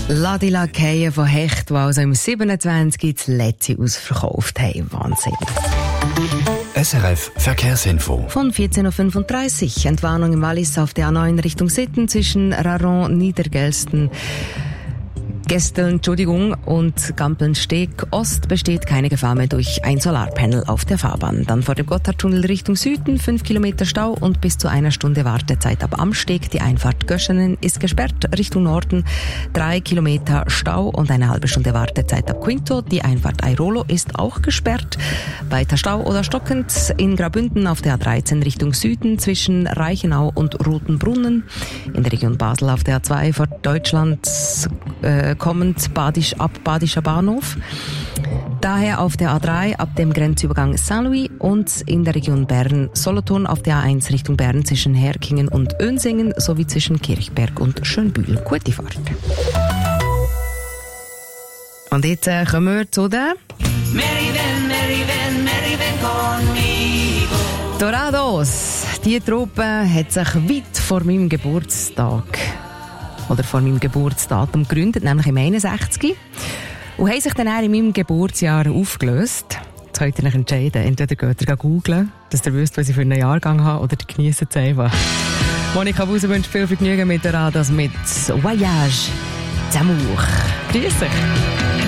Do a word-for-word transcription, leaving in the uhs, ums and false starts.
Ladi Lakaien von Hecht, die also im siebenundzwanzig das letzte ausverkauft haben. Wahnsinn. S R F Verkehrsinfo. Von vierzehn Uhr fünfunddreißig. Entwarnung im Wallis auf der A neun Richtung Sitten zwischen Raron, Niedergelsten, Gesteln, Entschuldigung, und Gampeln-Steg Ost besteht keine Gefahr mehr durch ein Solarpanel auf der Fahrbahn. Dann vor dem Gotthardtunnel Richtung Süden, fünf Kilometer Stau und bis zu einer Stunde Wartezeit ab Amsteg. Die Einfahrt Göschenen ist gesperrt. Richtung Norden drei Kilometer Stau und eine halbe Stunde Wartezeit ab Quinto. Die Einfahrt Airolo ist auch gesperrt. Weiter Stau oder stockend in Graubünden auf der A dreizehn Richtung Süden zwischen Reichenau und Rotenbrunnen. In der Region Basel auf der A zwei vor Deutschland äh, kommend Badisch, ab Badischer Bahnhof. Daher auf der A drei ab dem Grenzübergang Saint-Louis und in der Region Bern-Solothurn auf der A eins Richtung Bern zwischen Herkingen und Önsingen sowie zwischen Kirchberg und Schönbühl. Gute Fahrt. Und jetzt äh, kommen wir zu der Meriven, Meriven, Meriven conmigo. Dorados. Die Truppe hat sich weit vor meinem Geburtstag oder vor meinem Geburtsdatum gegründet, nämlich im einundsechzig. Und haben sich dann auch in meinem Geburtsjahr aufgelöst. Jetzt könnt ihr euch entscheiden. Entweder geht ihr googlen, dass ihr wisst, was ich für einen Jahrgang habe, oder geniessen es einfach. Monika Buser wünscht viel Vergnügen mit der Radas mit Voyage d'Amour. Grüß dich.